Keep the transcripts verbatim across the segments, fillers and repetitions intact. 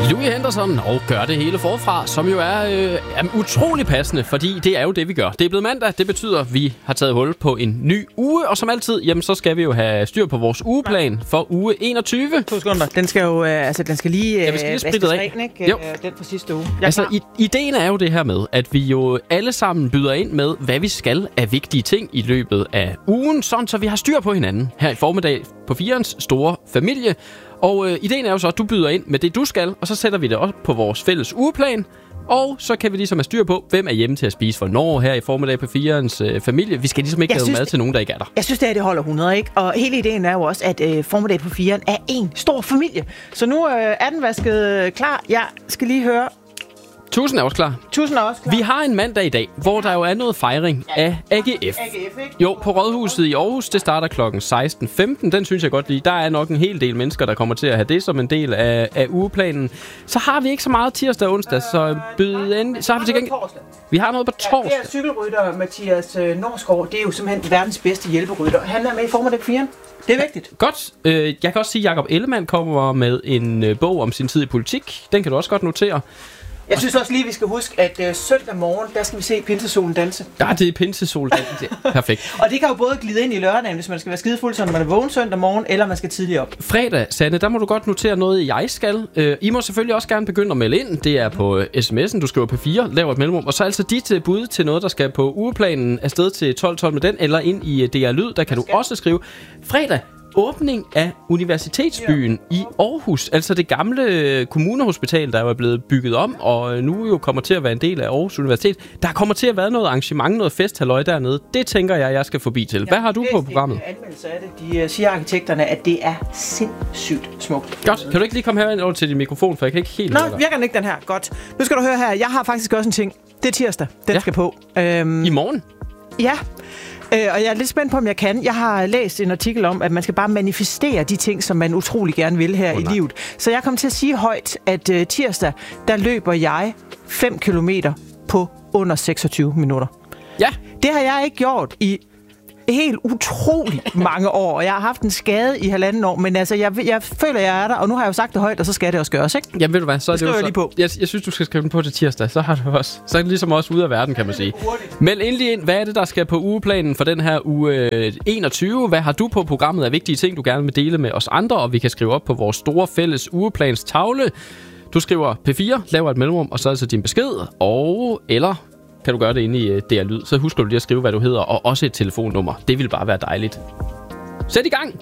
Louis Henderson og Gør det hele forfra, som jo er, øh, er utrolig passende, fordi det er jo det, vi gør. Det er blevet mandag, det betyder, at vi har taget hul på en ny uge, og som altid, jamen, så skal vi jo have styr på vores ugeplan for uge enogtyve. To sekunder. Den skal jo, øh, altså, den skal lige, øh, ja, vi skal lige spritte af. Ren, ikke? Jo. Den fra sidste uge. Jeg altså, i, ideen er jo det her med, at vi jo alle sammen byder ind med, hvad vi skal af vigtige ting i løbet af ugen, sådan så vi har styr på hinanden her i formiddag på firens store familie. Og øh, ideen er jo så, at du byder ind med det, du skal, og så sætter vi det op på vores fælles ugeplan. Og så kan vi ligesom have styr på, hvem er hjemme til at spise hvornår her i formiddag på firens øh, familie. Vi skal ligesom ikke lave mad det, til nogen, der ikke er der. Jeg synes, det er, det holder hundrede, ikke? Og hele ideen er jo også, at øh, formiddag på firen er en stor familie. Så nu øh, er den vasket klar. Jeg skal lige høre... Tusind er også klar. Tusind er også klar. Vi har en mandag i dag, hvor der jo er noget fejring af A G F. A G F, ikke? Jo, på Rådhuset i Aarhus. Det starter klokken seksten femten. Den synes jeg godt lide. Der er nok en hel del mennesker, der kommer til at have det som en del af, af ugeplanen. Så har vi ikke så meget tirsdag og onsdag, så byd ind. Så har vi til gengæld... Vi har noget på torsdag. Ja, det er cykelrytter Mathias Norsgaard. Det er jo simpelthen verdens bedste hjælperytter. Han er med i formiddag på firen. Det er vigtigt. Godt. Øh, jeg kan også sige, at Jakob Ellemann kommer med en øh, bog om sin tid i politik. Den kan du også godt notere. Jeg synes også lige, vi skal huske, at øh, søndag morgen, der skal vi se pinsesolen danse. Ja, det er pinsesolen danse. Perfekt. Og det kan jo både glide ind i lørdagen, hvis man skal være skidefuld, så når man er vågen søndag morgen, eller man skal tidligt op. Fredag, Sanne, der må du godt notere noget, jeg skal. Øh, I må selvfølgelig også gerne begynde at melde ind. Det er på øh, sms'en, du skriver på fire, laver et mellemrum. Og så altså dit øh, bud til noget, der skal på ugeplanen afsted til tolv tolv med den, eller ind i øh, D R Lyd, der kan du også skrive. Fredag. Åbning af Universitetsbyen i Aarhus, altså det gamle kommunehospital, der er blevet bygget om, og nu jo kommer til at være en del af Aarhus Universitet. Der kommer til at være noget arrangement, noget festhalløj dernede. Det tænker jeg, jeg skal forbi til. Hvad har du på programmet? Anmeldelse af det. De siger arkitekterne, at det er sindssygt smukt. Godt. Kan du ikke lige komme herind over til din mikrofon, for jeg kan ikke helt... Nå, virker den ikke den her. Godt. Nu skal du høre her. Jeg har faktisk også en ting. Det er tirsdag. Den ja. skal på. Øhm, I morgen? Ja. Øh, og jeg er lidt spændt på, om jeg kan. Jeg har læst en artikel om, at man skal bare manifestere de ting, som man utrolig gerne vil her oh, i nej. livet. Så jeg kom til at sige højt, at uh, tirsdag, der løber jeg fem kilometer på under seksogtyve minutter. Ja. Det har jeg ikke gjort i helt utrolig mange år, og jeg har haft en skade i halvanden år, men altså, jeg, jeg føler, jeg er der, og nu har jeg jo sagt det højt, og så skal det også gøres, ikke? Jamen ved du hvad, så er det, det jo jeg så... lige på. Jeg, jeg synes, du skal skrive den på til tirsdag, så har du også... Så er det ligesom også ude af verden, kan man sige. Men endelig ind, hvad er det, der skal på ugeplanen for den her uge enogtyve? Hvad har du på programmet af vigtige ting, du gerne vil dele med os andre, og vi kan skrive op på vores store fælles ugeplans tavle. Du skriver P fire, laver et mellemrum, og så altså din besked, og eller... kan du gøre det inde i D R Lyd. Så husker du lige at skrive, hvad du hedder, og også et telefonnummer. Det vil bare være dejligt. Sæt i gang!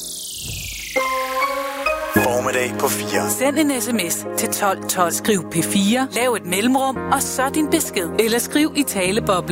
Formiddag på fire. Send en sms til tolv tolv. Skriv P fire, lav et mellemrum, og så din besked. Eller skriv i taleboble